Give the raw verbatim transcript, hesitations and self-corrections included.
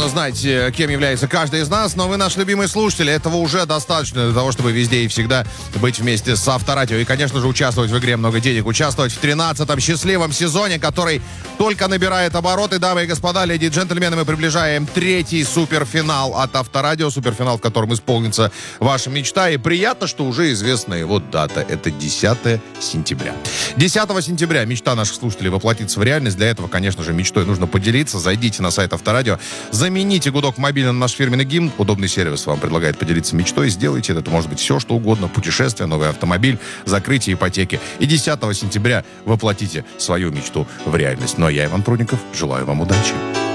нужно знать, кем является каждый из нас, но вы наши любимые слушатели. Этого уже достаточно для того, чтобы везде и всегда быть вместе с Авторадио. И, конечно же, участвовать в игре «Много денег». Участвовать в тринадцатом счастливом сезоне, который только набирает обороты. Дамы и господа, леди и джентльмены, мы приближаем третий суперфинал от Авторадио. Суперфинал, в котором исполнится ваша мечта. И приятно, что уже известна его дата. Это десятое сентября. десятого сентября мечта наших слушателей воплотится в реальность. Для этого, конечно же, мечтой нужно поделиться. Зайдите на сайт Авторадио, замените гудок мобильно на наш фирменный гимн. Удобный сервис вам предлагает поделиться мечтой. Сделайте это. Это может быть все, что угодно. Путешествие, новый автомобиль, закрытие ипотеки. И десятого сентября воплотите свою мечту в реальность. Ну а я, Иван Прудников, желаю вам удачи.